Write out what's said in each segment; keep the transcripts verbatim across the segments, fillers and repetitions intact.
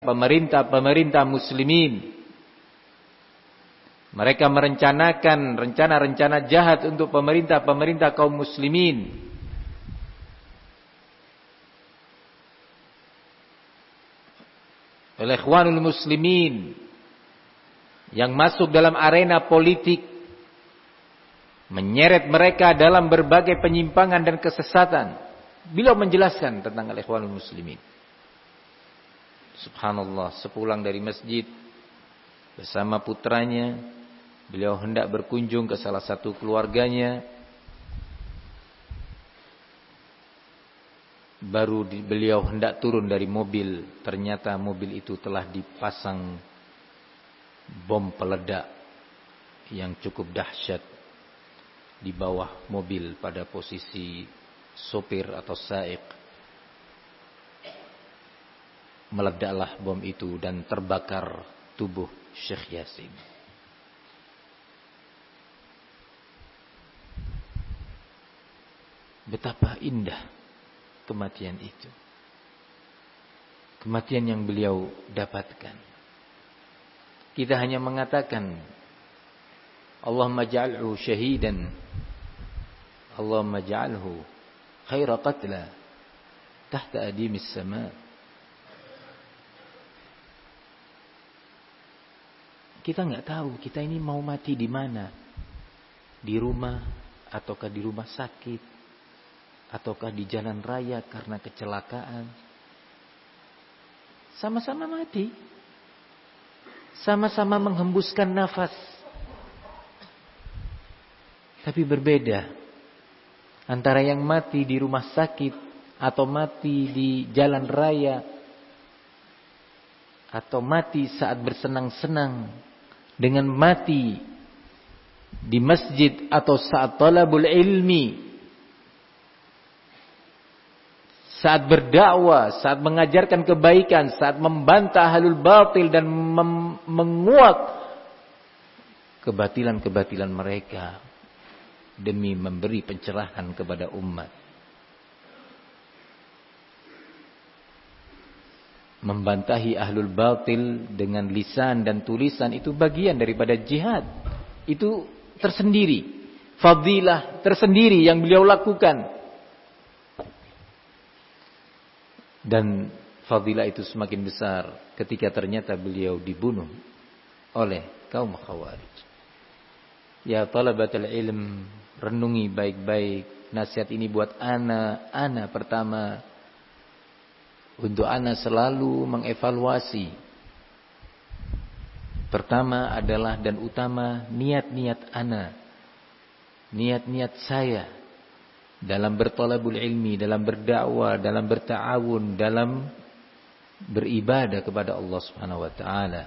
pemerintah-pemerintah muslimin. Mereka merencanakan rencana-rencana jahat untuk pemerintah-pemerintah kaum muslimin. Oleh ikhwanul muslimin yang masuk dalam arena politik, menyeret mereka dalam berbagai penyimpangan dan kesesatan. Beliau menjelaskan tentang al-ikhwanul muslimin. Subhanallah, sepulang dari masjid bersama putranya, beliau hendak berkunjung ke salah satu keluarganya. Baru di, beliau hendak turun dari mobil, ternyata mobil itu telah dipasang bom peledak yang cukup dahsyat di bawah mobil pada posisi sopir atau saik. Meledaklah bom itu dan terbakar tubuh Syekh Yasin. Betapa indah kematian itu. Kematian yang beliau dapatkan. Kita hanya mengatakan, Allahumma ja'alhu syahidan, Allahumma ja'alhu khaira qatla tahta adimis sama. Kita nggak tahu kita ini mau mati di mana, di rumah ataukah di rumah sakit, ataukah di jalan raya karena kecelakaan. Sama-sama mati, sama-sama menghembuskan nafas, tapi berbeda antara yang mati di rumah sakit atau mati di jalan raya atau mati saat bersenang-senang dengan mati di masjid atau saat talabul ilmi, saat berdakwah, saat mengajarkan kebaikan, saat membantah ahlul batil dan mem- menguak kebatilan-kebatilan mereka demi memberi pencerahan kepada umat. Membantahi ahlul batil dengan lisan dan tulisan itu bagian daripada jihad. Itu tersendiri, fadilah tersendiri yang beliau lakukan. Dan fadilah itu semakin besar ketika ternyata beliau dibunuh oleh kaum Khawarij. Ya talabatul ilm, renungi baik-baik nasihat ini buat ana, ana pertama. Untuk ana selalu mengevaluasi. Pertama adalah dan utama niat-niat ana, niat-niat saya dalam bertolabul ilmi, dalam berdakwah, dalam berta'awun, dalam beribadah kepada Allah Subhanahu wa taala.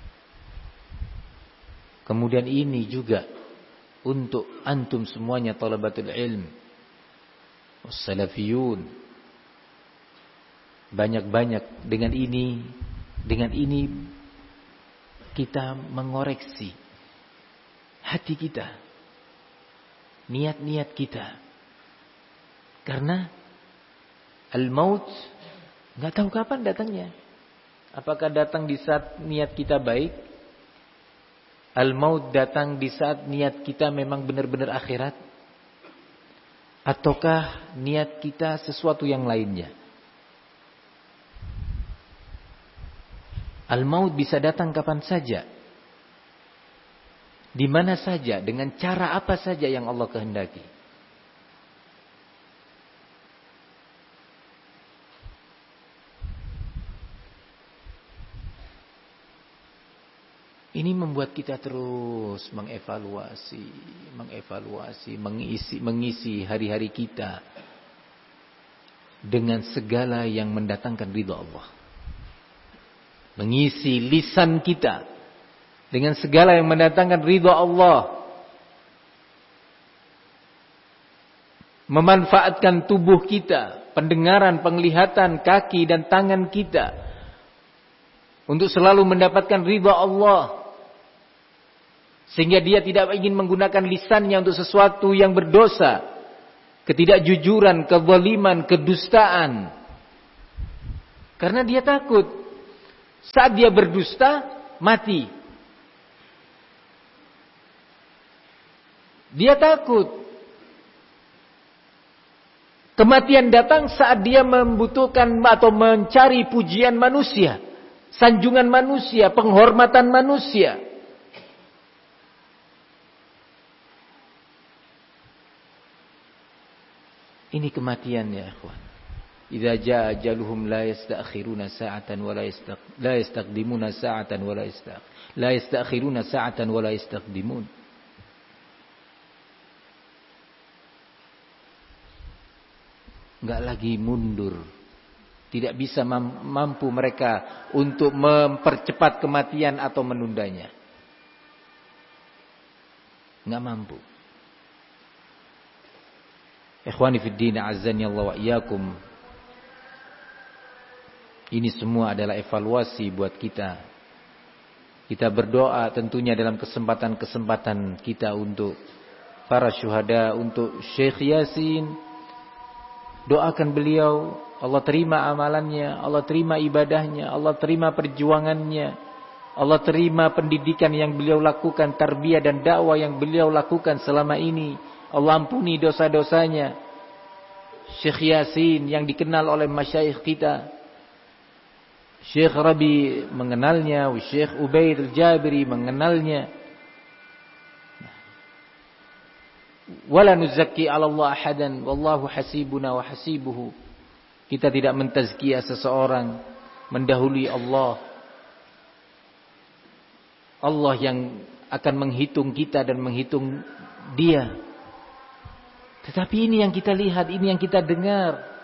Kemudian ini juga untuk antum semuanya talabatul ilm, wassalafiyun. Banyak-banyak dengan ini, dengan ini kita mengoreksi hati kita, niat-niat kita. Karena al-maut nggak tahu kapan datangnya. Apakah datang di saat niat kita baik? Al-maut datang di saat niat kita memang benar-benar akhirat? Ataukah niat kita sesuatu yang lainnya? Al-maut bisa datang kapan saja, di mana saja, dengan cara apa saja yang Allah kehendaki. Ini membuat kita terus mengevaluasi, mengevaluasi, mengisi, mengisi hari-hari kita dengan segala yang mendatangkan ridha Allah. Mengisi lisan kita dengan segala yang mendatangkan ridha Allah. Memanfaatkan tubuh kita, pendengaran, penglihatan, kaki dan tangan kita untuk selalu mendapatkan ridha Allah. Sehingga dia tidak ingin menggunakan lisannya untuk sesuatu yang berdosa, ketidakjujuran, kezaliman, kedustaan. Karena dia takut Saat dia berdusta, mati. Dia takut. Kematian datang saat dia membutuhkan atau mencari pujian manusia, sanjungan manusia, penghormatan manusia. Ini kematian ya ikhwan. Idza jaa ajaluhum la yasta'khiruna sa'atan wa la yastaq la yastaqdimuna sa'atan wa la yastaq la yasta'khiruna sa'atan wa la yastaqdimun. Enggak lagi mundur. Tidak bisa mampu mereka untuk mempercepat kematian atau menundanya. Enggak mampu. Ikhwani fid din, azzani Allah wa iyyakum. Ini semua adalah evaluasi buat kita. Kita berdoa tentunya dalam kesempatan-kesempatan kita untuk para syuhada, untuk Syekh Yasin. Doakan beliau, Allah terima amalannya, Allah terima ibadahnya, Allah terima perjuangannya, Allah terima pendidikan yang beliau lakukan, tarbiyah dan dakwah yang beliau lakukan selama ini. Allah ampuni dosa-dosanya. Syekh Yasin yang dikenal oleh masyayikh kita, Syekh Rabi mengenalnya, Syekh Ubaid al-Jabiri mengenalnya. Wala nuzakki 'ala Allah ahadan wallahu hasibuna wa hasibuhu. Kita tidak mentazkiyah seseorang, mendahului Allah. Allah yang akan menghitung kita dan menghitung dia. Tetapi ini yang kita lihat, ini yang kita dengar.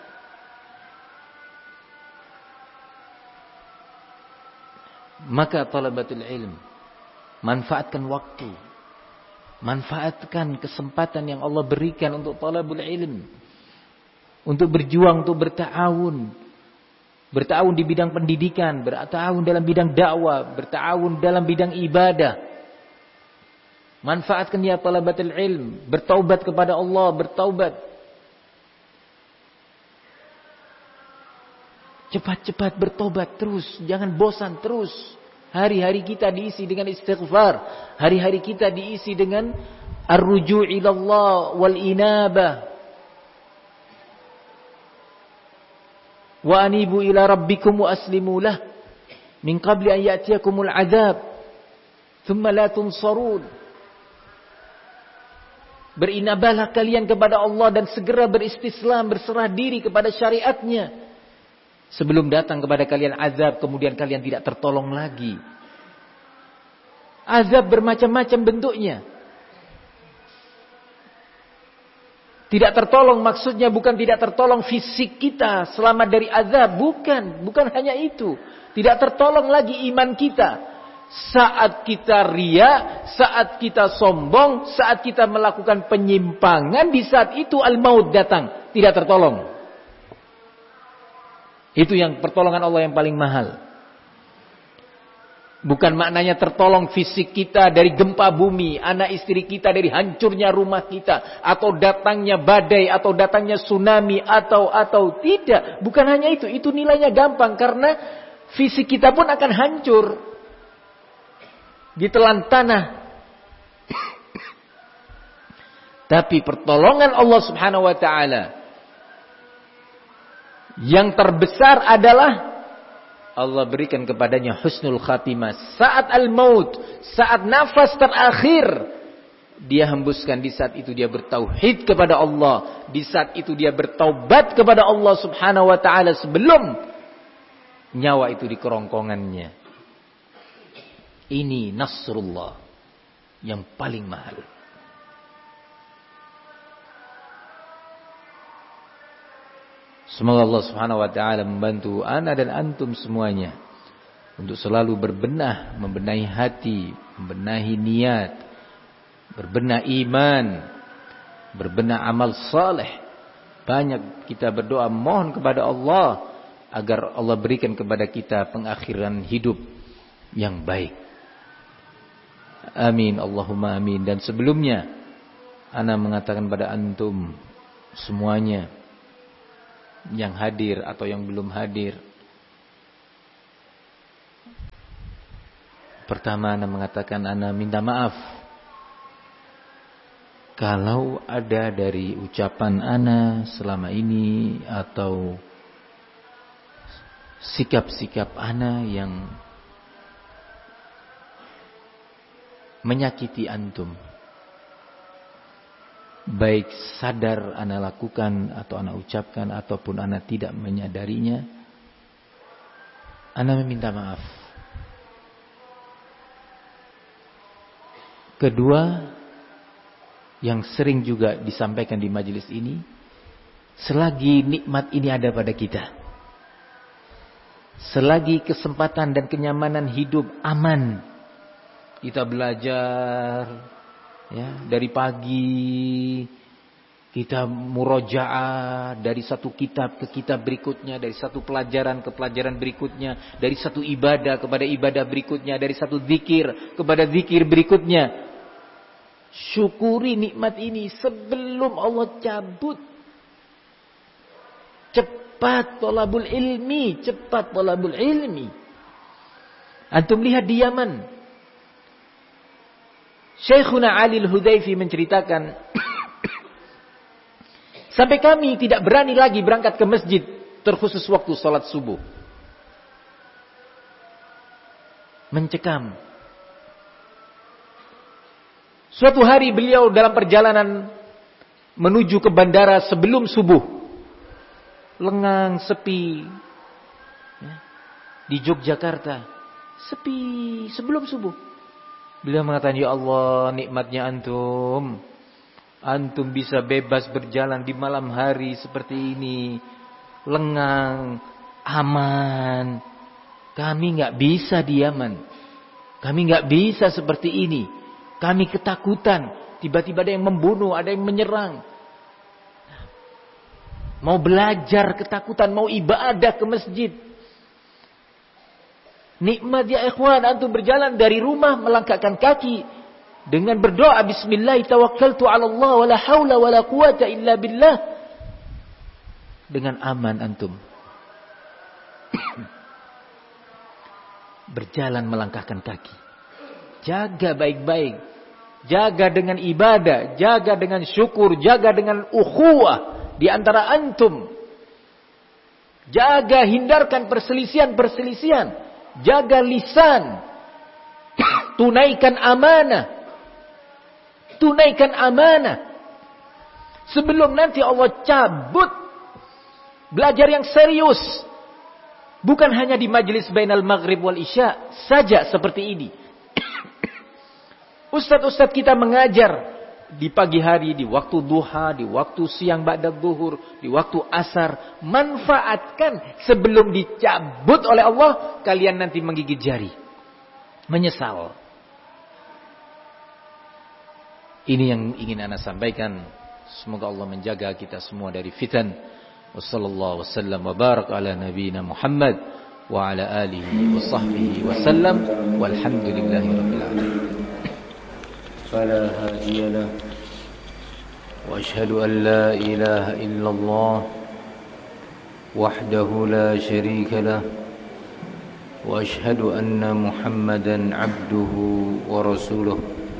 Maka talabatul ilm, manfaatkan waktu, manfaatkan kesempatan yang Allah berikan untuk talabul ilm, untuk berjuang, untuk berta'awun, berta'awun di bidang pendidikan, berta'awun dalam bidang dakwah, berta'awun dalam bidang ibadah. Manfaatkan ya talabatul ilm, bertaubat kepada Allah, bertaubat. Cepat-cepat bertobat terus, jangan bosan terus. Hari-hari kita diisi dengan istighfar, hari-hari kita diisi dengan ar-ruju' ila Allah wal inabah. Wa anibu ila rabbikum wa aslimu lah min qabli an ya'tiyakumul azab thumma la tunsarun. Berinabahlah kalian kepada Allah dan segera beristislam, berserah diri kepada syariatnya. Sebelum datang kepada kalian azab, kemudian kalian tidak tertolong lagi. Azab bermacam-macam bentuknya. Tidak tertolong maksudnya bukan tidak tertolong fisik kita selamat dari azab. Bukan, bukan hanya itu. Tidak tertolong lagi iman kita. Saat kita ria, saat kita sombong, saat kita melakukan penyimpangan, di saat itu al-maut datang. Tidak tertolong. Itu yang pertolongan Allah yang paling mahal. Bukan maknanya tertolong fisik kita dari gempa bumi, anak istri kita dari hancurnya rumah kita, atau datangnya badai, atau datangnya tsunami, atau atau tidak. Bukan hanya itu, itu nilainya gampang karena fisik kita pun akan hancur, ditelan tanah. Tapi pertolongan Allah Subhanahu wa taala yang terbesar adalah Allah berikan kepadanya husnul khatimah. Saat al-maut, saat nafas terakhir, dia hembuskan, di saat itu dia bertauhid kepada Allah. Di saat itu dia bertaubat kepada Allah Subhanahu wa ta'ala sebelum nyawa itu di kerongkongannya. Ini nasrullah yang paling mahal. Semoga Allah Subhanahu wa taala membantu ana dan antum semuanya untuk selalu berbenah, membenahi hati, membenahi niat, berbenah iman, berbenah amal saleh. Banyak kita berdoa mohon kepada Allah agar Allah berikan kepada kita pengakhiran hidup yang baik. Amin, Allahumma amin. Dan sebelumnya ana mengatakan pada antum semuanya yang hadir atau yang belum hadir, Pertama, ana mengatakan ana minta maaf kalau ada dari ucapan ana selama ini atau sikap-sikap ana yang menyakiti antum. Baik sadar ana lakukan atau ana ucapkan ataupun ana tidak menyadarinya, ana meminta maaf. Kedua, yang sering juga disampaikan di majelis ini, selagi nikmat ini ada pada kita, selagi kesempatan dan kenyamanan hidup aman, kita belajar ya, dari pagi kita murojaah dari satu kitab ke kitab berikutnya, dari satu pelajaran ke pelajaran berikutnya, dari satu ibadah kepada ibadah berikutnya, dari satu zikir kepada zikir berikutnya. Syukuri nikmat ini sebelum Allah cabut. Cepat thalabul ilmi, cepat thalabul ilmi. Antum lihat di Yaman, Syekhuna Ali Al-Hudayfi menceritakan, sampai kami tidak berani lagi berangkat ke masjid, terkhusus waktu salat subuh. Mencekam. Suatu hari beliau dalam perjalanan menuju ke bandara sebelum subuh. Lengang, sepi. Di Yogyakarta. Sepi sebelum subuh. Beliau mengatakan, ya Allah, nikmatnya antum. Antum bisa bebas berjalan di malam hari seperti ini. Lengang, aman. Kami gak bisa di Yaman. Kami gak bisa seperti ini. Kami ketakutan. Tiba-tiba ada yang membunuh, ada yang menyerang. Mau belajar ketakutan, mau ibadah ke masjid. Nikmat ya ikhwan, antum berjalan dari rumah melangkahkan kaki dengan berdoa bismillah tawakkaltu ala Allah wala haula wala quwata illa billah. Dengan aman antum. Berjalan melangkahkan kaki. Jaga baik-baik. Jaga dengan ibadah, jaga dengan syukur, jaga dengan ukhuwah di antara antum. Jaga, hindarkan perselisihan-perselisihan. Jaga lisan. Tunaikan amanah. Tunaikan amanah. Sebelum nanti Allah cabut. Belajar yang serius. Bukan hanya di majelis bainal maghrib wal isya saja seperti ini. Ustadz-ustadz kita mengajar di pagi hari, di waktu duha, di waktu siang ba'da zuhur, di waktu asar. Manfaatkan sebelum dicabut oleh Allah, kalian nanti menggigit jari. Menyesal. Ini yang ingin ana sampaikan. Semoga Allah menjaga kita semua dari fitan. Wassallallahu wasallam wa barak ala nabiyina Muhammad wa ala alihi wa sahbihi wasallam. Walhamdulillahi rabbil alamin. فلا هادي له وأشهد أن لا إله إلا الله وحده لا شريك له وأشهد أن محمدا عبده ورسوله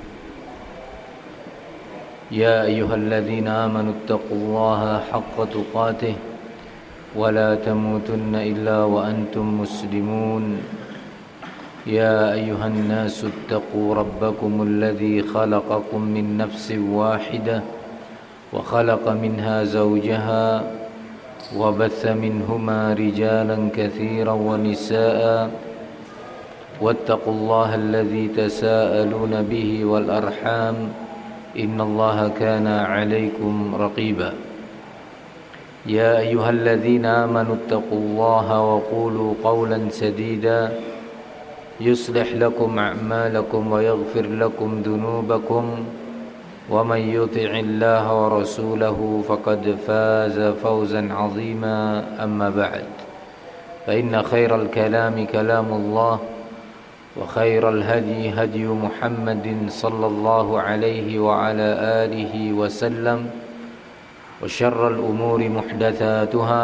يا أيها الذين آمنوا اتقوا الله حق تقاته ولا تموتن إلا وأنتم مسلمون يا أيها الناس اتقوا ربكم الذي خلقكم من نفس واحدة وخلق منها زوجها وبث منهما رجالا كثيرا ونساء واتقوا الله الذي تساءلون به والأرحام إن الله كان عليكم رقيبا يا أيها الذين آمنوا اتقوا الله وقولوا قولا سديدا يصلح لكم أعمالكم ويغفر لكم ذنوبكم ومن يطع الله ورسوله فقد فاز فوزا عظيما أما بعد فإن خير الكلام كلام الله وخير الهدي هدي محمد صلى الله عليه وعلى آله وسلم وشر الأمور محدثاتها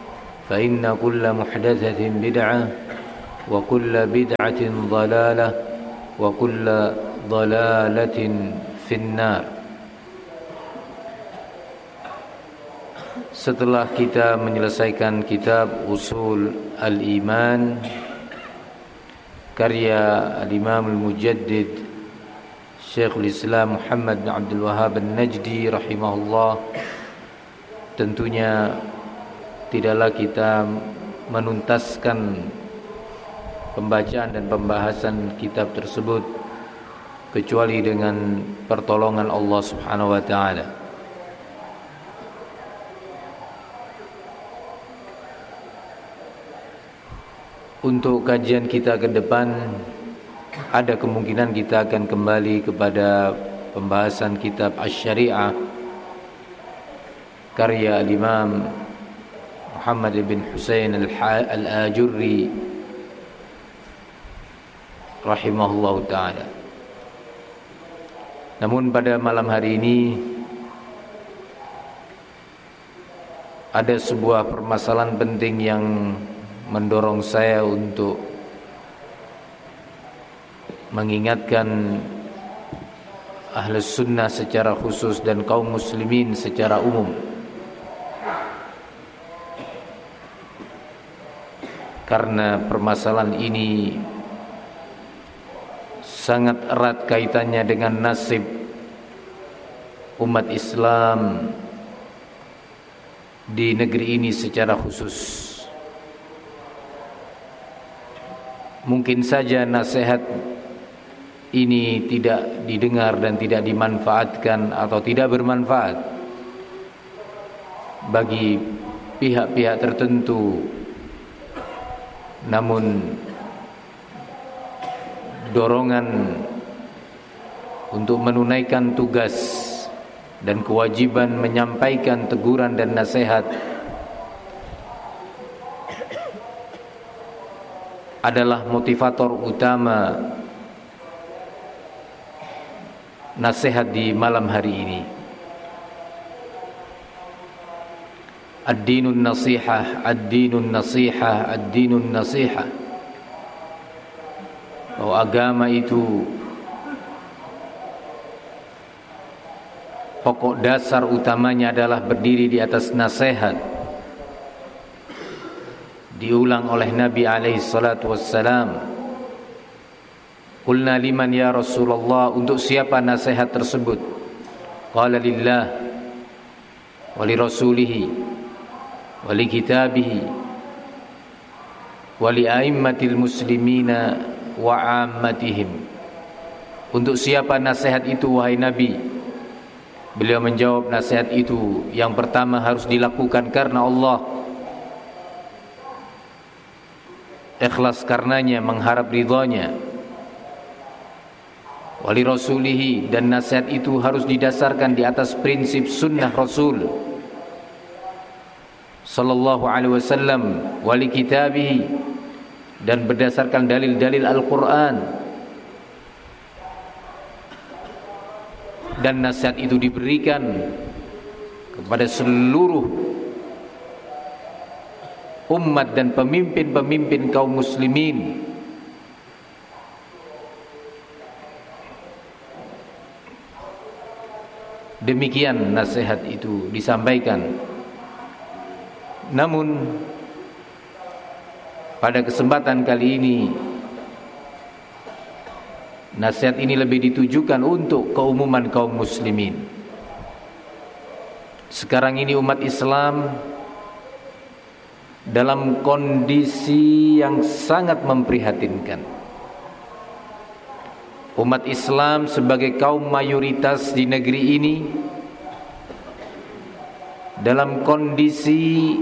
فإن كل محدثة بدعة وكل بدعة ضلالة وكل ضلالة في النار. Setelah kita menyelesaikan kitab Usul Al-Iman karya Al-Imam Al-Mujaddid Syekhul Islam Muhammad bin Abdul Wahhab An-Najdi rahimahullah, tentunya tidaklah kita menuntaskan pembacaan dan pembahasan kitab tersebut kecuali dengan pertolongan Allah Subhanahu wa taala. Untuk kajian kita ke depan, ada kemungkinan kita akan kembali kepada pembahasan kitab Asy-Syari'ah karya Al-Imam Muhammad bin Husain Al-Ajurri rahimahullahu ta'ala. Namun pada malam hari ini ada sebuah permasalahan penting yang mendorong saya untuk mengingatkan Ahlus Sunnah secara khusus dan kaum muslimin secara umum. Karena permasalahan ini sangat erat kaitannya dengan nasib umat Islam di negeri ini secara khusus. Mungkin saja nasihat ini tidak didengar dan tidak dimanfaatkan atau tidak bermanfaat bagi pihak-pihak tertentu. Namun dorongan untuk menunaikan tugas dan kewajiban menyampaikan teguran dan nasihat adalah motivator utama nasihat di malam hari ini. Ad-dinun nasihah, ad-dinun nasihah, ad-dinun nasihah. Bahwa agama itu pokok dasar utamanya adalah berdiri di atas nasihat. Diulang oleh Nabi alaihi salatu wassalam. Qulna liman ya Rasulullah, untuk siapa nasihat tersebut? Qala lillah wa li rasulihi wa li kitabihi wa li a'immatil muslimina wa 'ammatihim. Untuk siapa nasihat itu wahai Nabi? Beliau menjawab, nasihat itu yang pertama harus dilakukan karena Allah, ikhlas karenanya, mengharap ridhonya. Wali rasulihi, dan nasihat itu harus didasarkan di atas prinsip sunnah Rasul sallallahu alaihi wasallam. Wali kitabihi, dan berdasarkan dalil-dalil Al-Quran. Dan nasihat itu diberikan kepada seluruh umat dan pemimpin-pemimpin kaum muslimin. Demikian nasihat itu disampaikan. Namun pada kesempatan kali ini nasihat ini lebih ditujukan untuk keumuman kaum muslimin. Sekarang ini umat Islam dalam kondisi yang sangat memprihatinkan. Umat Islam sebagai kaum mayoritas di negeri ini dalam kondisi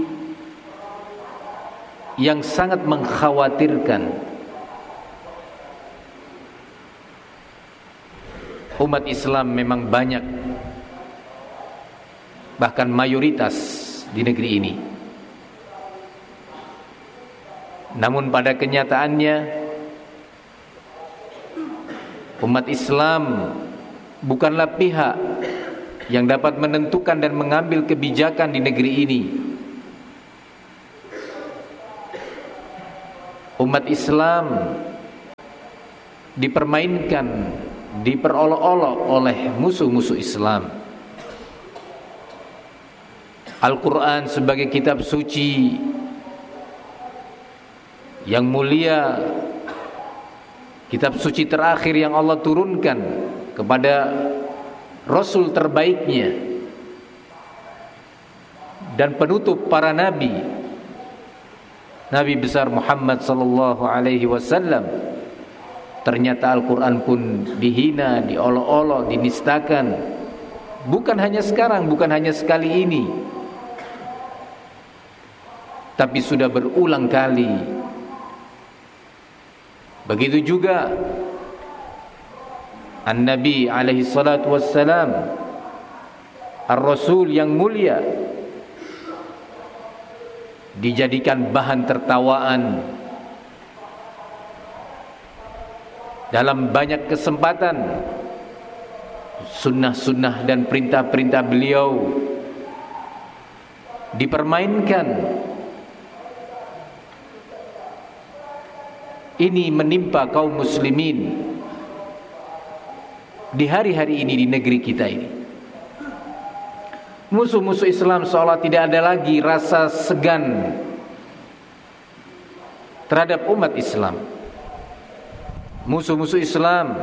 yang sangat mengkhawatirkan. Umat Islam memang banyak, bahkan mayoritas di negeri ini. Namun pada kenyataannya umat Islam bukanlah pihak yang dapat menentukan dan mengambil kebijakan di negeri ini. Umat Islam dipermainkan, diperolok-olok oleh musuh-musuh Islam. Al-Quran sebagai kitab suci yang mulia, kitab suci terakhir yang Allah turunkan kepada Rasul terbaiknya dan penutup para nabi, Nabi besar Muhammad sallallahu alaihi wasallam. Ternyata Al-Quran pun dihina, diolok-olok, dinistakan. Bukan hanya sekarang, bukan hanya sekali ini, tapi sudah berulang kali. Begitu juga An-Nabi alaihi salatu wassalam, Ar-Rasul yang mulia, dijadikan bahan tertawaan dalam banyak kesempatan. Sunnah-sunnah dan perintah-perintah beliau dipermainkan. Ini menimpa kaum muslimin di hari-hari ini di negeri kita ini. Musuh-musuh Islam seolah tidak ada lagi rasa segan terhadap umat Islam. Musuh-musuh Islam,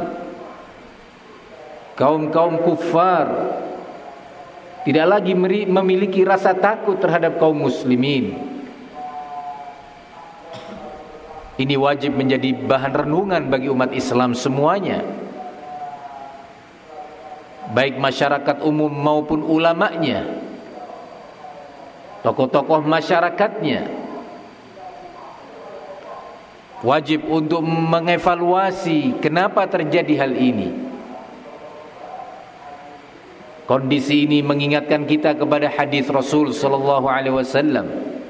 kaum-kaum kufar, tidak lagi memiliki rasa takut terhadap kaum muslimin. Ini wajib menjadi bahan renungan bagi umat Islam semuanya, baik masyarakat umum maupun ulamanya, tokoh-tokoh masyarakatnya. Wajib untuk mengevaluasi kenapa terjadi hal ini. Kondisi ini mengingatkan kita kepada hadis Rasul sallallahu alaihi wasallam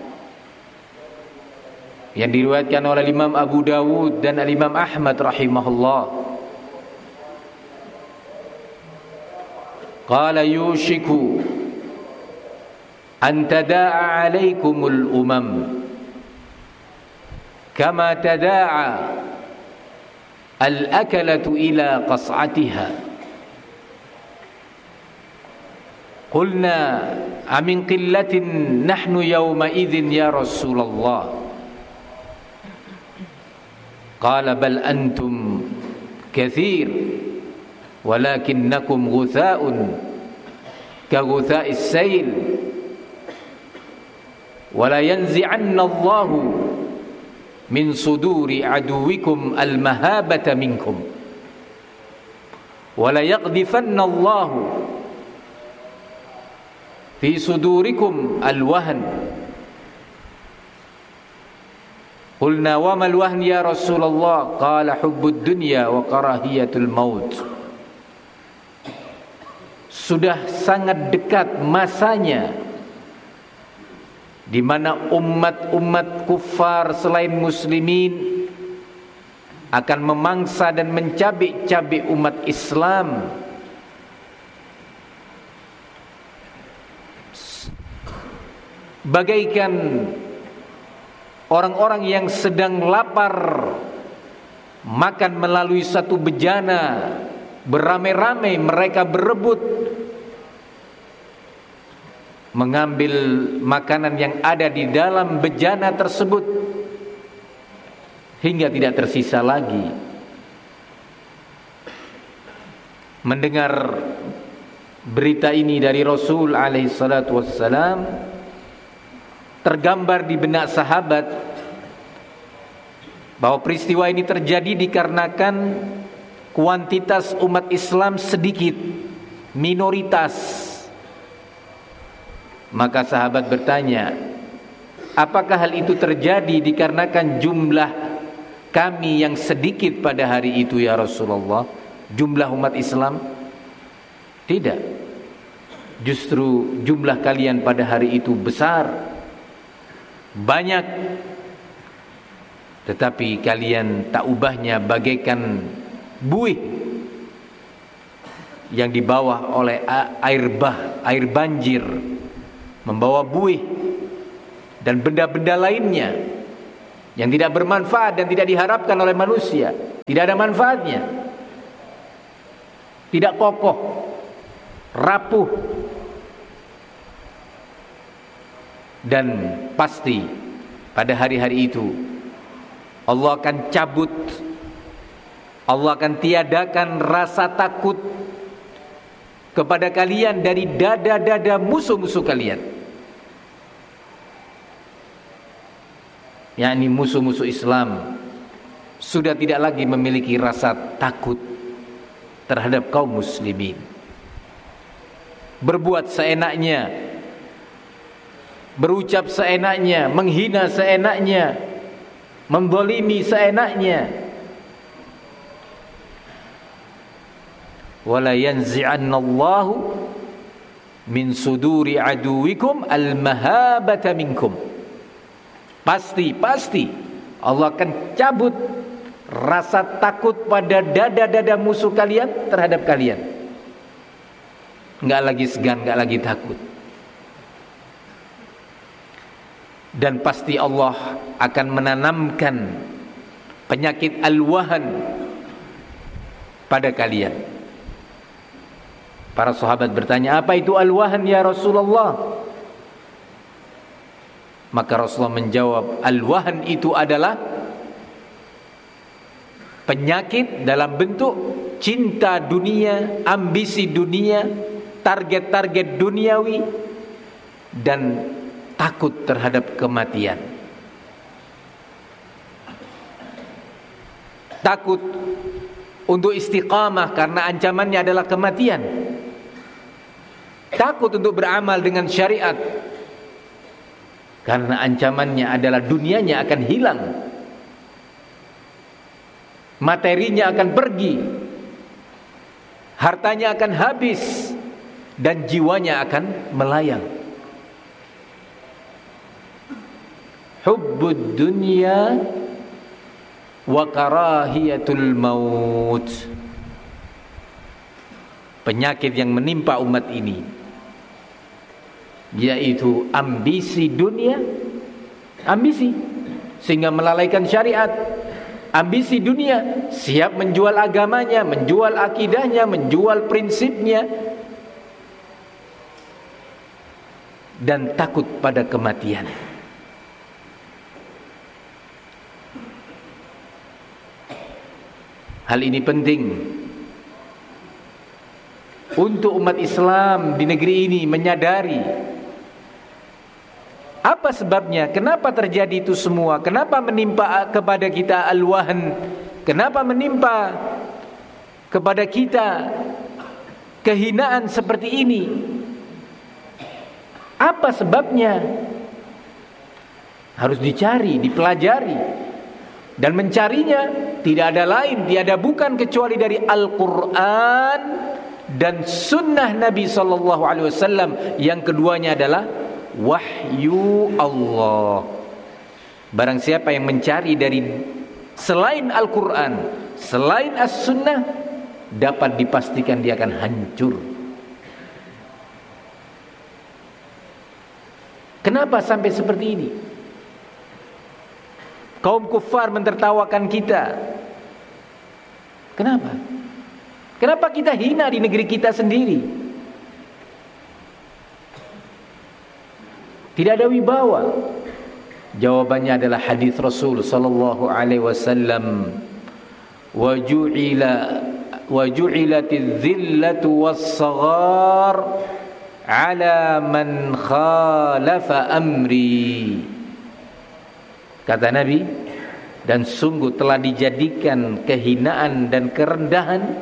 yang diriwayatkan oleh Imam Abu Dawud dan Imam Ahmad rahimahullah. Qala yushiku an tada'a 'alaikumul umam kama tada'a al-akalatu ila qas'atiha. Qulna amin qillatin nahnu yawma idzin ya Rasulullah. Qala bal antum kathir walakinnakum ghutha'un ka ghutha'is sayl wala yanzi'anna Allahu min suduri aduwikum al-mahabata minkum wala yaqdhifanna Allahu fi sudurikum al-wahn. Qulna wa mal wahn ya Rasulullah? Qala hubbud dunya wa karahiyatul maut. Sudah sangat dekat masanya di mana umat-umat kufar selain muslimin akan memangsa dan mencabik-cabik umat Islam. Bagaikan orang-orang yang sedang lapar makan melalui satu bejana, beramai-ramai mereka berebut mengambil makanan yang ada di dalam bejana tersebut hingga tidak tersisa lagi. Mendengar berita ini dari Rasul alaihi salatu wassalam, tergambar di benak sahabat bahwa peristiwa ini terjadi dikarenakan kuantitas umat Islam sedikit, minoritas. Maka sahabat bertanya, apakah hal itu terjadi dikarenakan jumlah kami yang sedikit pada hari itu ya Rasulullah, jumlah umat Islam? Tidak. Justru jumlah kalian pada hari itu besar, banyak, tetapi kalian tak ubahnya bagaikan buih yang dibawa oleh air bah, air banjir, membawa buih dan benda-benda lainnya yang tidak bermanfaat dan tidak diharapkan oleh manusia. tidak ada manfaatnya, tidak kokoh, rapuh, dan pasti pada hari-hari itu Allah akan cabut, Allah akan tiadakan rasa takut kepada kalian dari dada-dada musuh-musuh kalian, yakni musuh-musuh Islam sudah tidak lagi memiliki rasa takut terhadap kaum muslimin. Berbuat seenaknya, berucap seenaknya, menghina seenaknya, menzalimi seenaknya. Wala yanzi'annallahu min suduri aduwikum al-mahabata minkum. Pasti, pasti Allah akan cabut rasa takut pada dada-dada musuh kalian terhadap kalian. Enggak lagi segan, enggak lagi takut. Dan pasti Allah akan menanamkan penyakit al-wahan pada kalian. Para sahabat bertanya, apa itu al-wahan ya Rasulullah? Maka Rasulullah menjawab, al-wahan itu adalah penyakit dalam bentuk cinta dunia, ambisi dunia, target-target duniawi, dan takut terhadap kematian. Takut untuk istiqamah karena ancamannya adalah kematian. Takut untuk beramal dengan syariat karena ancamannya adalah dunianya akan hilang, materinya akan pergi, hartanya akan habis, dan jiwanya akan melayang. Hubbud dunya wa karahiyatul maut. Penyakit yang menimpa umat ini yaitu ambisi dunia, ambisi sehingga melalaikan syariat. Ambisi dunia, siap menjual agamanya, menjual akidahnya, menjual prinsipnya, dan takut pada kematian. Hal ini penting untuk umat Islam di negeri ini menyadari apa sebabnya, kenapa terjadi itu semua, kenapa menimpa kepada kita al-wahn, kenapa menimpa kepada kita kehinaan seperti ini, apa sebabnya? Harus dicari, dipelajari, dan mencarinya tidak ada lain, tiada bukan kecuali dari Al-Quran dan Sunnah Nabi Sallallahu Alaihi Wasallam. Yang keduanya adalah wahyu Allah. Barang siapa yang mencari dari selain Al-Quran, selain As-Sunnah, dapat dipastikan dia akan hancur. Kenapa sampai seperti ini? Kaum kufar mentertawakan kita. Kenapa? Kenapa kita hina di negeri kita sendiri? Tidak ada wibawa. Jawabannya adalah hadis Rasul sallallahu alaihi wasallam, wa ju'ila wa ju'ilatiz zillatu was-saghar ala man khalafa amri. Kata Nabi, dan sungguh telah dijadikan kehinaan dan kerendahan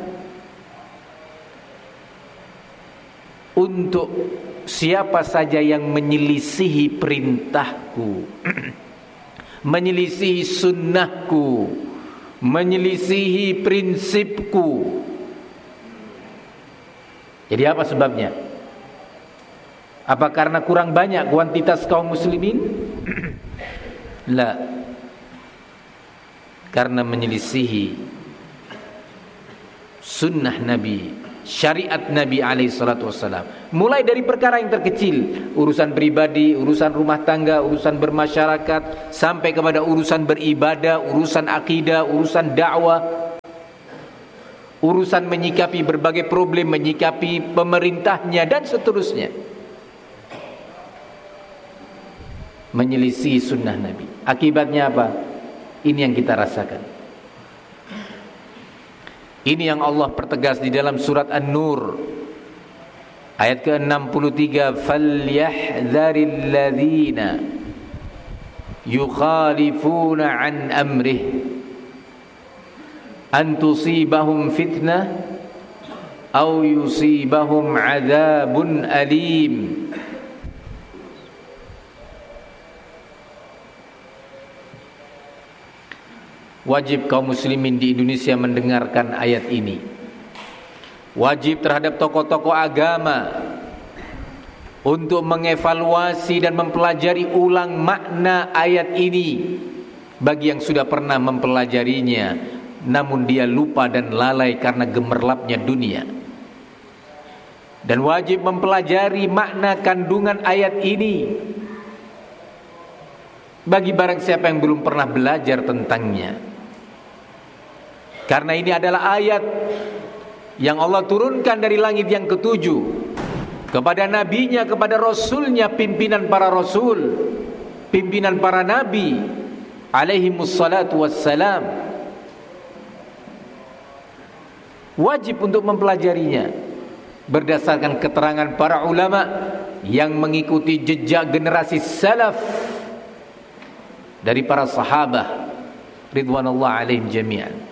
untuk siapa saja yang menyelisihi perintahku, menyelisihi sunnahku, menyelisihi prinsipku. Jadi apa sebabnya? Apa karena kurang banyak kuantitas kaum muslimin? La. Karena menyelisihi sunnah Nabi, syariat Nabi alaihi salatu wassalam. Mulai dari perkara yang terkecil, urusan pribadi, urusan rumah tangga, urusan bermasyarakat, sampai kepada urusan beribadah, urusan akidah, urusan dakwah, urusan menyikapi berbagai problem, menyikapi pemerintahnya dan seterusnya, menyelisih sunnah Nabi. Akibatnya apa? Ini yang kita rasakan. Ini yang Allah pertegas di dalam surat An-Nur ayat ke enam puluh tiga, falyahdharil ladzina yukhalifuna an amrih an tusibahum fitnah aw yusibahum adzabun alim. Wajib kaum muslimin di Indonesia mendengarkan ayat ini. Wajib terhadap tokoh-tokoh agama untuk mengevaluasi dan mempelajari ulang makna ayat ini. Bagi yang sudah pernah mempelajarinya namun dia lupa dan lalai karena gemerlapnya dunia. Dan wajib mempelajari makna kandungan ayat ini bagi barang siapa yang belum pernah belajar tentangnya. Karena ini adalah ayat yang Allah turunkan dari langit yang ketujuh kepada nabinya, kepada rasulnya, pimpinan para rasul, pimpinan para nabi alaihimus salatu wassalam. Wajib untuk mempelajarinya berdasarkan keterangan para ulama yang mengikuti jejak generasi salaf dari para sahabat ridwanullah alaihim jami'an.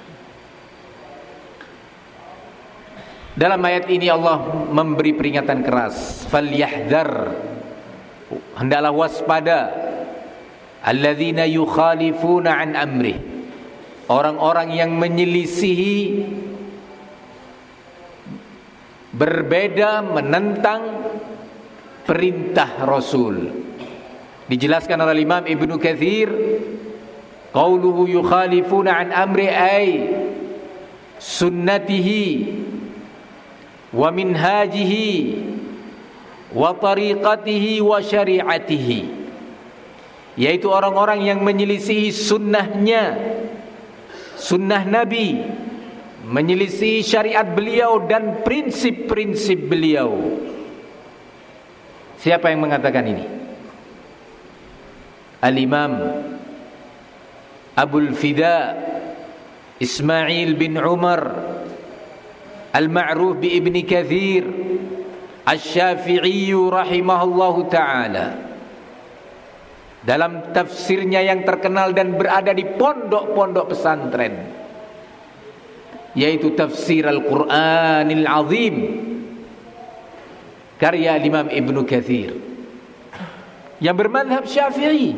Dalam ayat ini Allah memberi peringatan keras, falyahdhar, hendaklah waspada, alladzina yukhalifuna an amrih, orang-orang yang menyelisihi, berbeda, menentang perintah Rasul. Dijelaskan oleh Imam Ibnu Katsir, qauluhu yukhalifuna an amri ay sunnatihi wa minhajihi wa tariqatihi wa syari'atihi, yaitu orang-orang yang menyelisihi sunnahnya, sunnah Nabi, menyelisihi syariat beliau dan prinsip-prinsip beliau. Siapa yang mengatakan ini? Al-Imam Abul Fida Ismail bin Umar Al-Ma'ruf bi Ibni Katsir Asy-Syafi'i rahimahullahu ta'ala, dalam tafsirnya yang terkenal dan berada di pondok-pondok pesantren, yaitu tafsir Al-Quranil Azim karya Imam Ibnu Katsir yang bermadhab Syafi'i.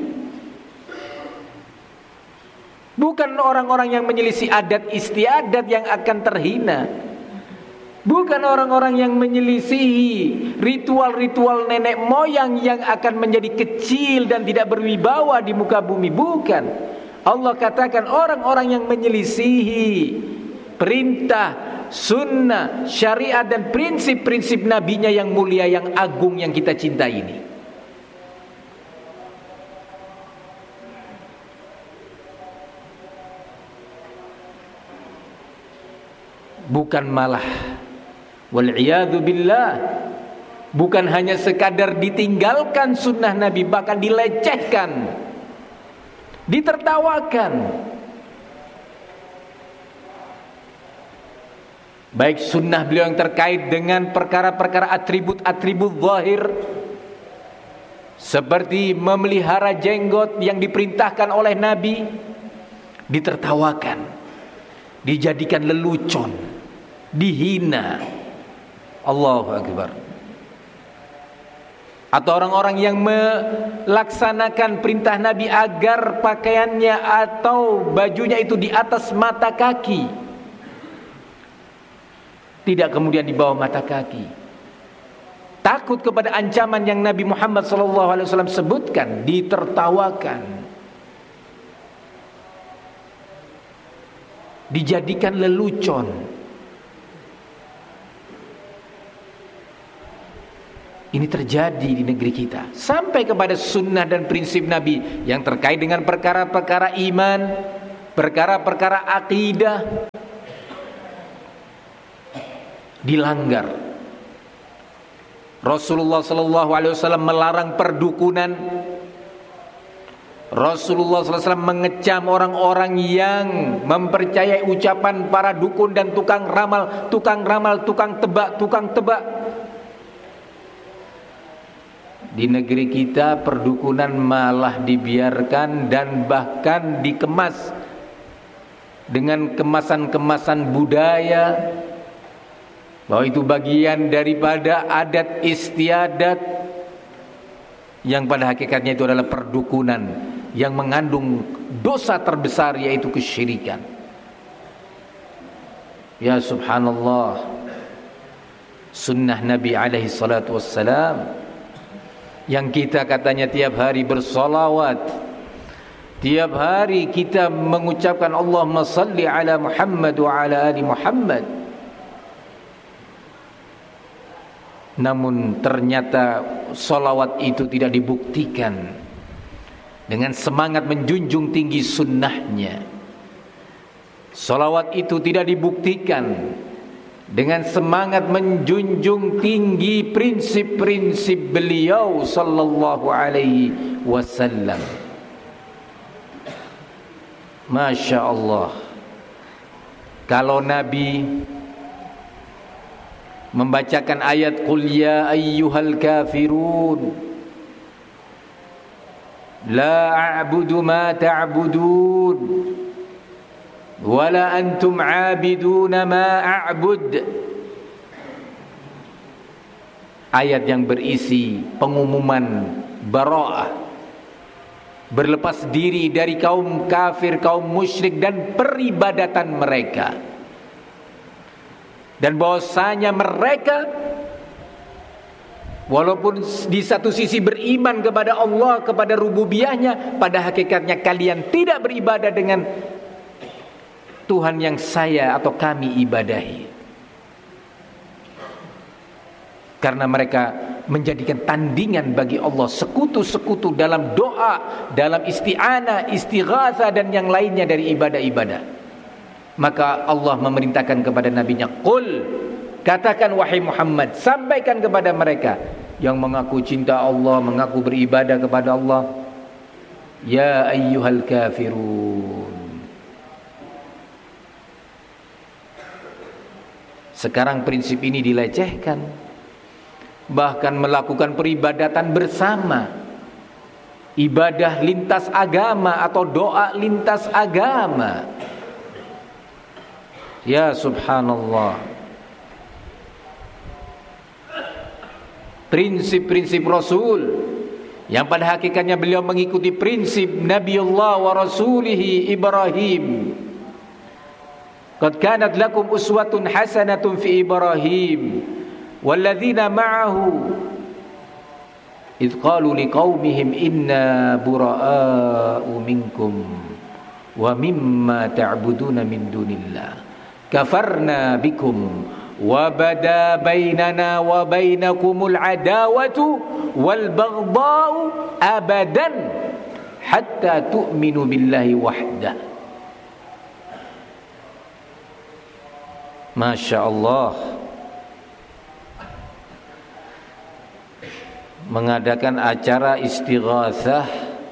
Bukan orang-orang yang menyelisih adat istiadat yang akan terhina, bukan orang-orang yang menyelisihi ritual-ritual nenek moyang yang akan menjadi kecil dan tidak berwibawa di muka bumi. Bukan. Allah katakan orang-orang yang menyelisihi perintah, sunnah, syariat dan prinsip-prinsip nabinya yang mulia, yang agung, yang kita cintai ini. Bukan malah, wal'iyadu billah, bukan hanya sekadar ditinggalkan sunnah Nabi, bahkan dilecehkan, ditertawakan. Baik sunnah beliau yang terkait dengan perkara-perkara atribut-atribut zahir, seperti memelihara jenggot yang diperintahkan oleh Nabi, ditertawakan, dijadikan lelucon, dihina. Allahu Akbar. Atau orang-orang yang melaksanakan perintah Nabi agar pakaiannya atau bajunya itu di atas mata kaki, tidak kemudian di bawah mata kaki. Takut kepada ancaman yang Nabi Muhammad shallallahu alaihi wasallam sebutkan, ditertawakan, dijadikan lelucon. Ini terjadi di negeri kita, sampai kepada sunnah dan prinsip Nabi yang terkait dengan perkara-perkara iman, perkara-perkara akidah, dilanggar. Rasulullah sallallahu alaihi wasallam melarang perdukunan. Rasulullah sallallahu alaihi wasallam mengecam orang-orang yang mempercayai ucapan para dukun dan tukang ramal, tukang ramal, tukang tebak, tukang tebak. Di negeri kita perdukunan malah dibiarkan dan bahkan dikemas dengan kemasan-kemasan budaya, bahwa itu bagian daripada adat istiadat yang pada hakikatnya itu adalah perdukunan yang mengandung dosa terbesar, yaitu kesyirikan. Ya subhanallah, sunnah Nabi alaihi salatu wassalam yang kita katanya tiap hari bersolawat, tiap hari kita mengucapkan Allahumma salli ala Muhammad wa ala ali Muhammad, namun ternyata solawat itu tidak dibuktikan dengan semangat menjunjung tinggi sunnahnya. Solawat itu tidak dibuktikan dengan semangat menjunjung tinggi prinsip-prinsip beliau sallallahu alaihi wasallam. Masya Allah, kalau Nabi membacakan ayat Qul ya ayyuhal kafirun la a'budu ma ta'budun wala antum 'abiduna ma a'bud, ayat yang berisi pengumuman bara'ah, berlepas diri dari kaum kafir, kaum musyrik dan peribadatan mereka, dan bahwasanya mereka walaupun di satu sisi beriman kepada Allah, kepada rububiyahnya, pada hakikatnya kalian tidak beribadah dengan Tuhan yang saya atau kami ibadahi. Karena mereka menjadikan tandingan bagi Allah, sekutu-sekutu dalam doa, dalam isti'anah, istighatsah dan yang lainnya dari ibadah-ibadah. Maka Allah memerintahkan kepada nabinya, Qul, katakan wahai Muhammad, sampaikan kepada mereka yang mengaku cinta Allah, mengaku beribadah kepada Allah, ya ayyuhal kafirun. Sekarang prinsip ini dilecehkan, bahkan melakukan peribadatan bersama, ibadah lintas agama atau doa lintas agama. Ya subhanallah, prinsip-prinsip Rasul yang pada hakikatnya beliau mengikuti prinsip Nabiullah wa Rasulihi Ibrahim. Qad kanat lakum uswatun hasanatun fi Ibrahim walladzina ma'ahu idh qalu liqaumihim inna bura'a'u minkum wa mimma ta'buduna min dunillah kafarna bikum wa bada bainana wa bainakumul adawatu wal baghdha'u abadan hatta tu'minu billahi wahdah. Masya Allah, mengadakan acara istighatsah.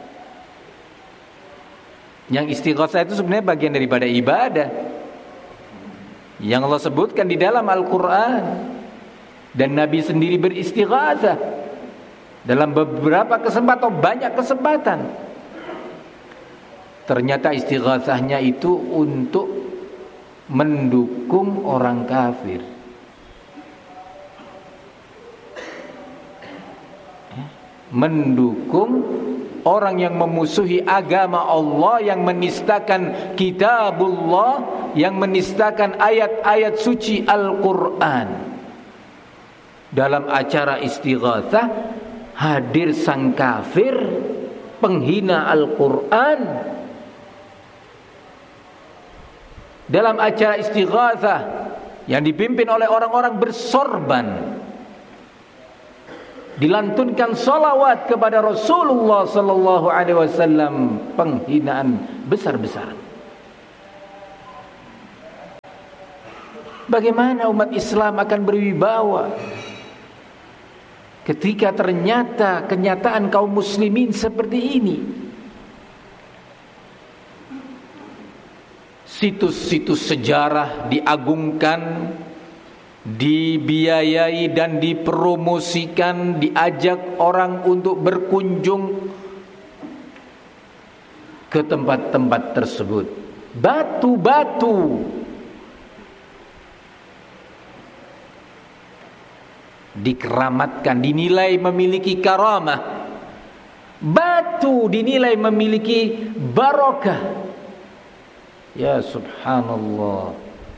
Yang istighatsah itu sebenarnya bagian daripada ibadah yang Allah sebutkan di dalam Al-Quran, dan Nabi sendiri beristighatsah dalam beberapa kesempatan atau banyak kesempatan. Ternyata istighatsahnya itu untuk mendukung orang kafir, mendukung orang yang memusuhi agama Allah, yang menistakan kitabullah, yang menistakan ayat-ayat suci Al-Quran. Dalam acara istighatsah hadir sang kafir, penghina Al-Quran. Dalam acara istighatsah yang dipimpin oleh orang-orang bersorban, dilantunkan salawat kepada Rasulullah sallallahu alaihi wasallam, penghinaan besar-besaran. Bagaimana umat Islam akan berwibawa ketika ternyata kenyataan kaum muslimin seperti ini? Situs-situs sejarah diagungkan, dibiayai dan dipromosikan, diajak orang untuk berkunjung ke tempat-tempat tersebut. Batu-batu dikeramatkan, dinilai memiliki karamah. Batu dinilai memiliki barokah. Ya subhanallah.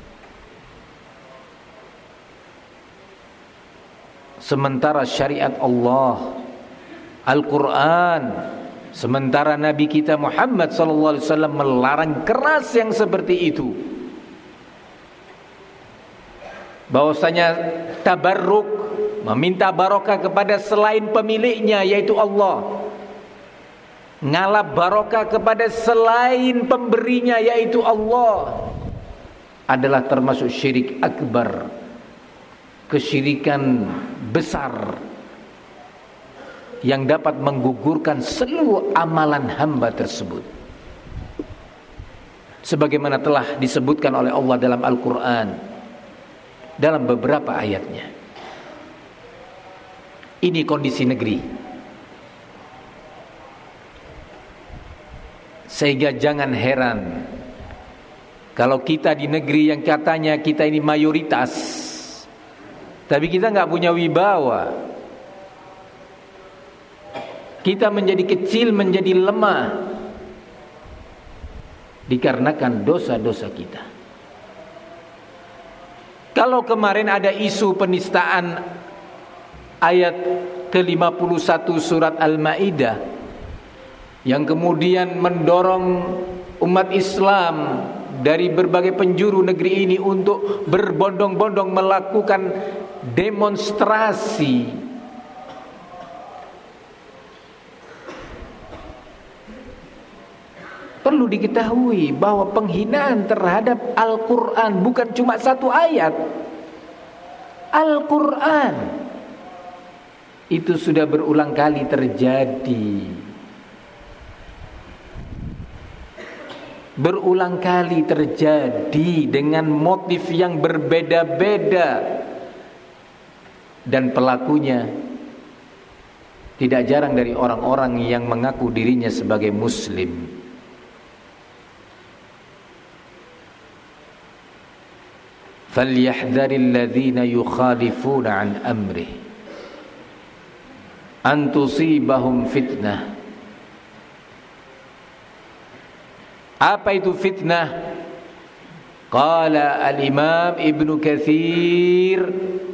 Sementara syariat Allah, Al-Quran, sementara Nabi kita Muhammad sallallahu alaihi wasallam melarang keras yang seperti itu. Bahwasanya tabarruk, meminta barokah kepada selain pemiliknya yaitu Allah, ngalap barokah kepada selain pemberinya yaitu Allah, adalah termasuk syirik akbar, kesyirikan besar yang dapat menggugurkan seluruh amalan hamba tersebut, sebagaimana telah disebutkan oleh Allah dalam Al-Quran dalam beberapa ayatnya. Ini kondisi negeri, sehingga jangan heran kalau kita di negeri yang katanya kita ini mayoritas, tapi kita nggak punya wibawa. Kita menjadi kecil, menjadi lemah dikarenakan dosa-dosa kita. Kalau kemarin ada isu penistaan ayat ke lima puluh satu surat Al-Maidah yang kemudian mendorong umat Islam dari berbagai penjuru negeri ini untuk berbondong-bondong melakukan demonstrasi, perlu diketahui bahwa penghinaan terhadap Al-Quran bukan cuma satu ayat. Al-Quran itu sudah berulang kali terjadi, berulang kali terjadi dengan motif yang berbeda-beda, dan pelakunya tidak jarang dari orang-orang yang mengaku dirinya sebagai muslim. Falyahdharil ladzina yukhalifuna an amrihi an tusibahum fitnah. Apa itu fitnah? Qala al-Imam Ibnu Katsir,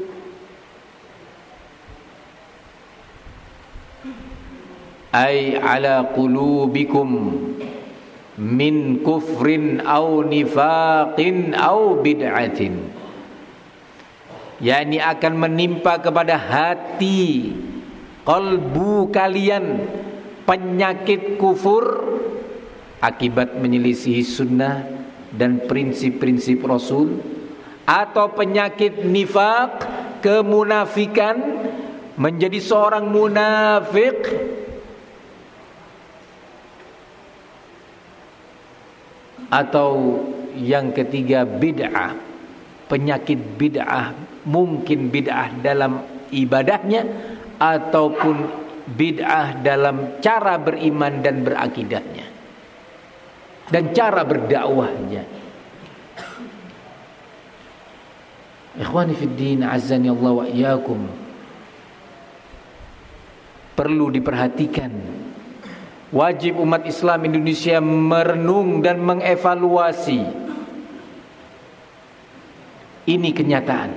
ay ala qulubikum min kufrin aw nifaqin aw bid'atin, yakni akan menimpa kepada hati, qalbu kalian penyakit kufur akibat menyelisihi sunnah dan prinsip-prinsip Rasul, atau penyakit nifaq, kemunafikan, menjadi seorang munafik, atau yang ketiga bid'ah, penyakit bid'ah, mungkin bid'ah dalam ibadahnya ataupun bid'ah dalam cara beriman dan berakidahnya dan cara berdakwahnya. Ikhwani fid din, azzani Allah wa iyyakum, perlu diperhatikan. Wajib umat Islam Indonesia merenung dan mengevaluasi ini kenyataan.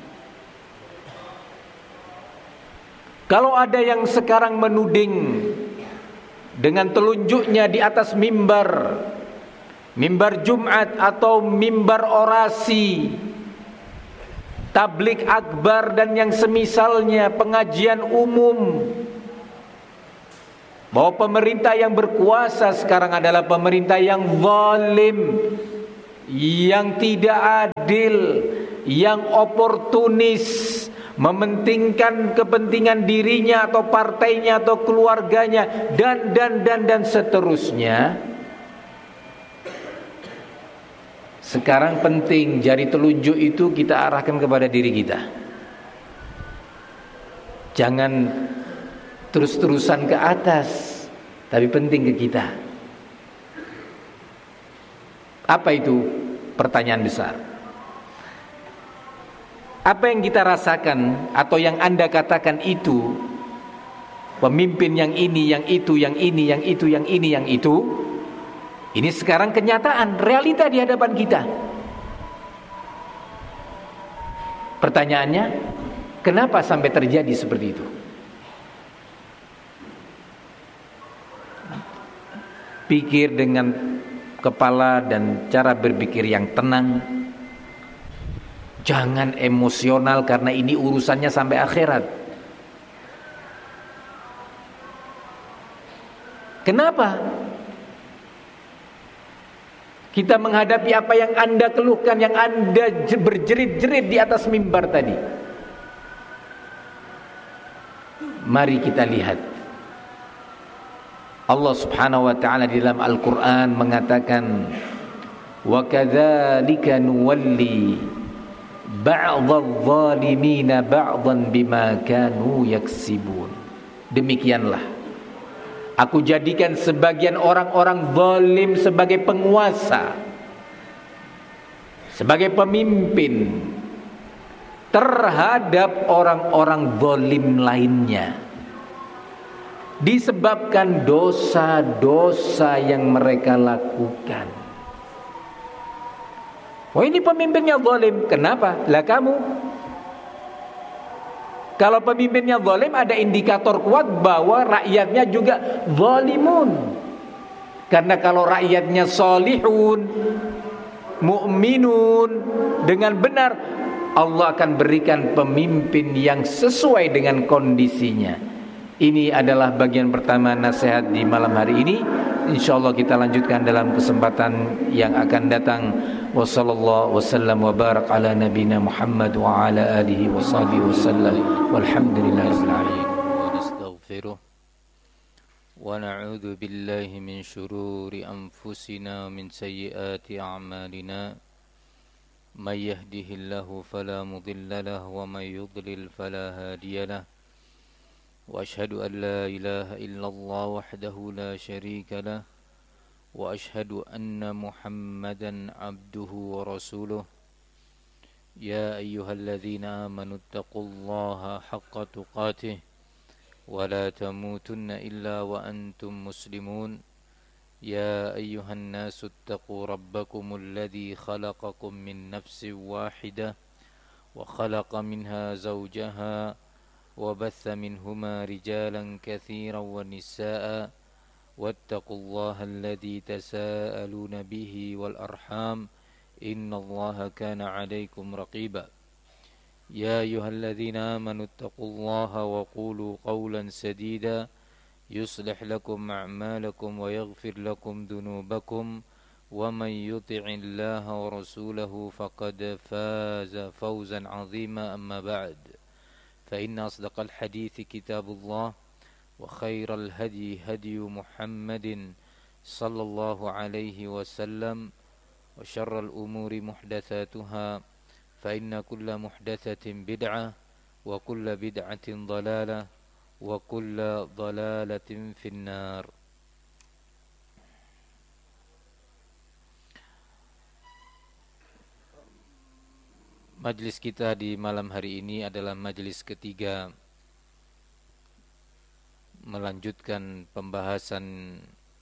Kalau ada yang sekarang menuding dengan telunjuknya di atas mimbar, mimbar Jumat atau mimbar orasi, tablik akbar dan yang semisalnya, pengajian umum, bahwa pemerintah yang berkuasa sekarang adalah pemerintah yang zalim, yang tidak adil, yang oportunis, mementingkan kepentingan dirinya atau partainya atau keluarganya, dan dan dan dan seterusnya. Sekarang penting jari telunjuk itu kita arahkan kepada diri kita. Jangan terus-terusan ke atas, tapi penting ke kita. Apa itu? Pertanyaan besar. Apa yang kita rasakan atau yang Anda katakan itu, pemimpin yang ini, yang itu, yang ini, yang itu, yang ini, yang itu, ini sekarang kenyataan, realita di hadapan kita. Pertanyaannya, kenapa sampai terjadi seperti itu? Pikir dengan kepala dan cara berpikir yang tenang. Jangan emosional karena ini urusannya sampai akhirat. Kenapa? Kita menghadapi apa yang Anda keluhkan, yang Anda berjerit-jerit di atas mimbar tadi. Mari kita lihat. Allah Subhanahu wa taala di dalam Al-Qur'an mengatakan, "Wa kadzalika nuwalli ba'dadh-dhalimina ba'dhan bima kanu yaksibun." Demikianlah aku jadikan sebagian orang-orang zalim sebagai penguasa, sebagai pemimpin terhadap orang-orang zalim lainnya, disebabkan dosa-dosa yang mereka lakukan. Wah, ini pemimpinnya zalim. Kenapa? Lah kamu, kalau pemimpinnya zalim, ada indikator kuat bahwa rakyatnya juga zalimun. Karena kalau rakyatnya solihun, mu'minun, dengan benar, Allah akan berikan pemimpin yang sesuai dengan kondisinya. Ini adalah bagian pertama nasihat di malam hari ini. InsyaAllah kita lanjutkan dalam kesempatan yang akan datang. Wassallallahu wasallam wa barak ala nabina Muhammad wa ala alihi wa sahbihi wasallam. Walhamdulillahirabbil alamin. Wa nastaghfiruh wa na'udzu billahi min shururi anfusina min sayyiati a'malina. May yahdihillahu fala mudilla lahu wa may yudlil fala hadiya lahu. وأشهد أن لا إله إلا الله وحده لا شريك له وأشهد أن محمدا عبده ورسوله يا أيها الذين آمنوا اتقوا الله حق تقاته ولا تموتن إلا وأنتم مسلمون يا أيها الناس اتقوا ربكم الذي خلقكم من نفس واحدة وخلق منها زوجها وبث منهما رجالا كثيرا ونساء واتقوا الله الذي تساءلون به والأرحام إن الله كان عليكم رقيبا يا أيها الذين آمنوا اتقوا الله وقولوا قولا سديدا يصلح لكم أعمالكم ويغفر لكم ذنوبكم ومن يطع الله ورسوله فقد فاز فوزا عظيما أما بعد فإن أصدق الحديث كتاب الله وخير الهدي هدي محمد صلى الله عليه وسلم وشر الأمور محدثاتها فإن كل محدثة بدعة وكل بدعة ضلالة وكل ضلالة في النار. Majlis kita di malam hari ini adalah majlis ketiga, melanjutkan pembahasan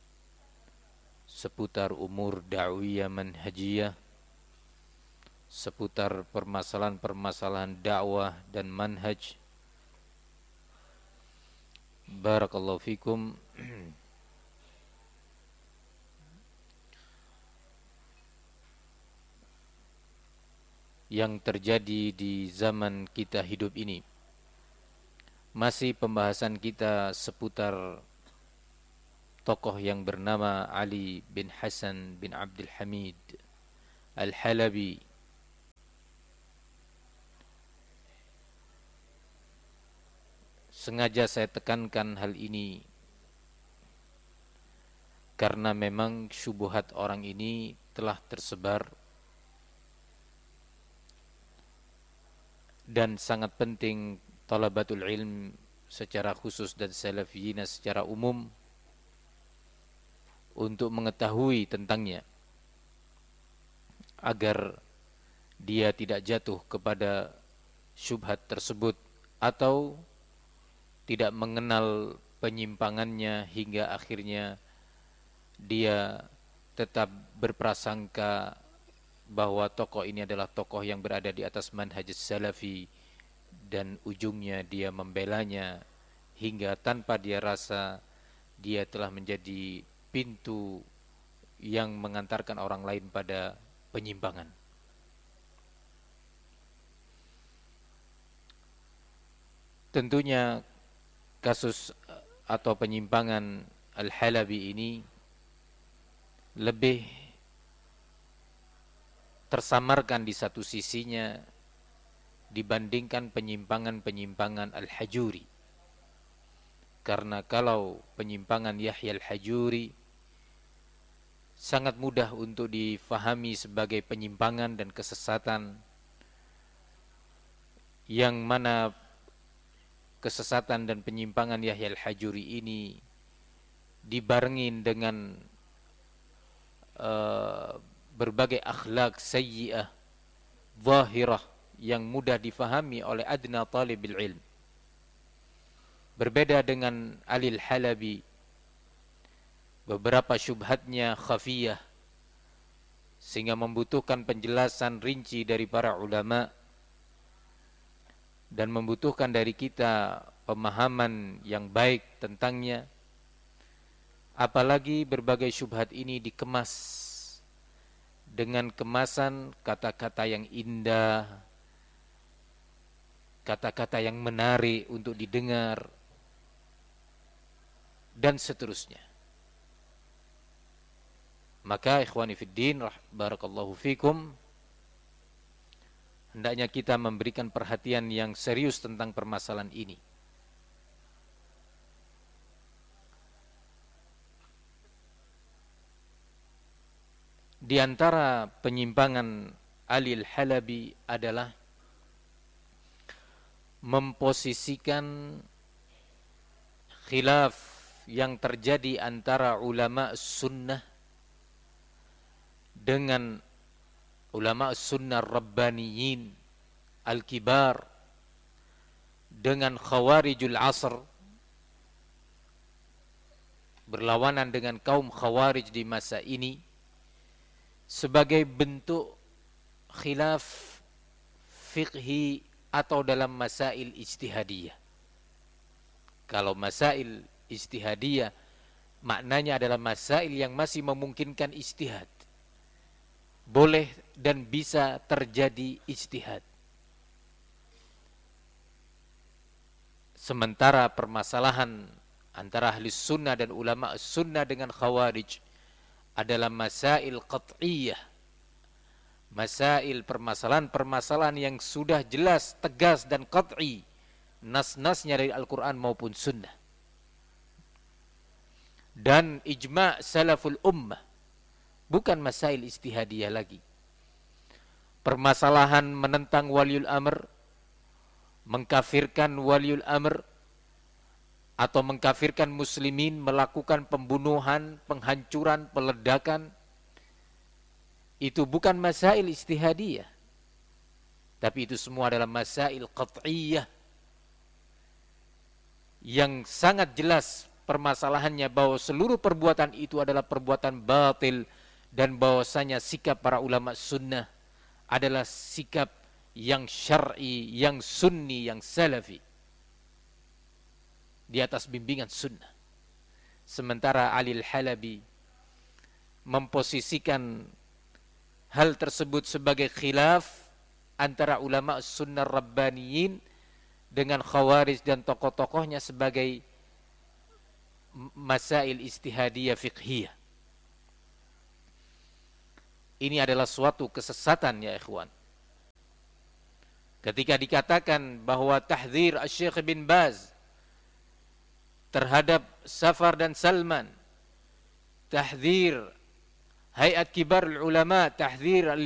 seputar umur da'wiyah manhajiyah, seputar permasalahan-permasalahan dakwah dan manhaj. Barakallahu fikum. Yang terjadi di zaman kita hidup ini. Masih pembahasan kita seputar tokoh yang bernama Ali bin Hasan bin Abdul Hamid Al-Halabi sengaja saya tekankan hal ini karena memang syubhat orang ini telah tersebar dan sangat penting talabatul ilm secara khusus dan salafiyina secara umum untuk mengetahui tentangnya agar dia tidak jatuh kepada syubhat tersebut atau tidak mengenal penyimpangannya hingga akhirnya dia tetap berprasangka bahwa tokoh ini adalah tokoh yang berada di atas manhaj salafi dan ujungnya dia membelanya hingga tanpa dia rasa dia telah menjadi pintu yang mengantarkan orang lain pada penyimpangan. Tentunya kasus atau penyimpangan Al-Halabi ini lebih tersamarkan di satu sisinya dibandingkan penyimpangan-penyimpangan Al-Hajuri. Karena kalau penyimpangan Yahya Al-Hajuri sangat mudah untuk difahami sebagai penyimpangan dan kesesatan, yang mana kesesatan dan penyimpangan Yahya Al-Hajuri ini dibarengin dengan uh, berbagai akhlak sayyi'ah zahirah yang mudah difahami oleh adna talibil ilm. Berbeda dengan Ali Al-Halabi, beberapa syubhatnya khafiyah sehingga membutuhkan penjelasan rinci dari para ulama dan membutuhkan dari kita pemahaman yang baik tentangnya. Apalagi berbagai syubhat ini dikemas dengan kemasan kata-kata yang indah, kata-kata yang menarik untuk didengar, dan seterusnya. Maka ikhwani fiddin, barakallahu fikum, hendaknya kita memberikan perhatian yang serius tentang permasalahan ini. Di antara penyimpangan Ali Al-Halabi adalah memposisikan khilaf yang terjadi antara ulama sunnah dengan ulama sunnah rabbaniyin al-kibar dengan khawarijul asr, berlawanan dengan kaum khawarij di masa ini, sebagai bentuk khilaf fiqhi atau dalam masail ijtihadiyah. Kalau masail ijtihadiyah maknanya adalah masail yang masih memungkinkan ijtihad, boleh dan bisa terjadi ijtihad. Sementara permasalahan antara ahli sunnah dan ulama sunnah dengan khawarij adalah masail qat'iyah, masail permasalahan-permasalahan yang sudah jelas, tegas dan qat'i nas-nasnya dari Al-Quran maupun sunnah, dan ijma' salaful ummah, bukan masail ijtihadiyah lagi. Permasalahan menentang waliul amr, mengkafirkan waliul amr, atau mengkafirkan muslimin, melakukan pembunuhan, penghancuran, peledakan, itu bukan masail ijtihadiyah, tapi itu semua adalah masail qat'iyah yang sangat jelas permasalahannya bahwa seluruh perbuatan itu adalah perbuatan batil, dan bahwasanya sikap para ulama sunnah adalah sikap yang syar'i, yang sunni, yang salafi, di atas bimbingan sunnah. Sementara Ali Al-Halabi memposisikan hal tersebut sebagai khilaf antara ulama sunnah rabbaniyin dengan khawarij dan tokoh-tokohnya sebagai masail ijtihadiyah fiqhiyah. ini adalah suatu kesesatan ya ikhwan. Ketika dikatakan bahwa tahdzir Asy-Syaikh bin Baz terhadap Safar dan Salman, tahdzir Hayat Kibar Ulama, tahdzir